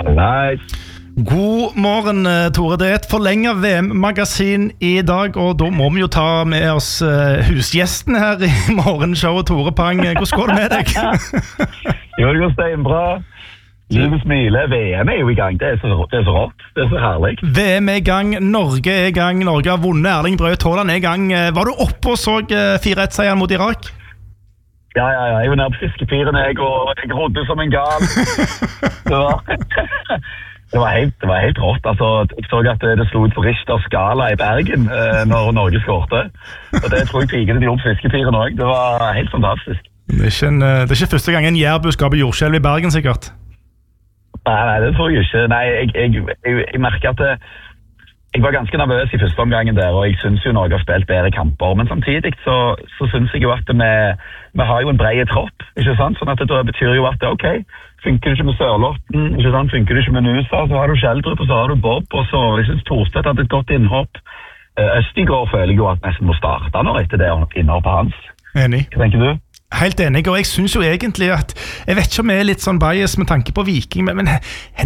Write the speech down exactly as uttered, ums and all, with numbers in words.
Hallais. God morgen, Tore. Det er et forlenget V M-magasin i dag, og da må vi jo ta med oss husgjesten her i morgenshowet, Tore Pang. Hvordan går det med deg? Jo, det går steinbra. Livet smiler. V M er jo i gang. Det er, så, det er så rått. Det er så herlig. V M er i gang. Norge er i gang. Norge har vunnet. Erling Braut Haaland er i gang. Var du oppe og så fire ett seieren mot Irak? Ja, ja, ja. Jeg var nede på fiskepiren, jeg, og jeg rodde som en gal. Det var... Det var, helt, det var helt rått. Altså, jeg så at det slo ut på Richter skala i Bergen eh, når Norge skårte. Og det tror jeg pigene de gjorde på fiskepiren også. Det var helt fantastisk. Det er ikke, en, det er ikke første gang en jærbu skaper jordskjelv i Bergen, sikkert? Nei, nei, det tror jeg ikke. Nei, jeg, jeg, jeg, jeg merker at det, jeg var ganske nervøs i første omgangen der, og jeg synes jo Norge har spilt bedre kamper. Men samtidig så, så synes jeg jo at vi, vi har jo en bred tropp, ikke sant? Sånn at det betyr jo at det er ok. Funker det ikke med Sørlotten, ikke sant? Funker det ikke med Nusa, så har du Kjeldrup, og så har du Bob, og så jeg synes Torstedt hadde et godt innhopp. Østigård føler jeg jo at nesten må starte nå etter det innhoppet hans. Enig. Hva tenker du? Helt enig, og jeg synes jo egentlig at, jeg vet ikke om jeg er litt sånn bias med tanke på Viking, men, men